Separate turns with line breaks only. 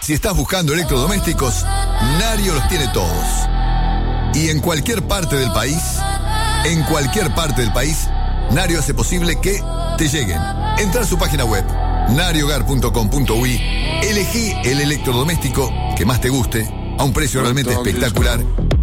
Si estás buscando electrodomésticos, Nario los tiene todos. Y en cualquier parte del país, Nario hace posible que te lleguen. Entra a su página web, nariohogar.com.uy, elegí el electrodoméstico que más te guste, a un precio realmente espectacular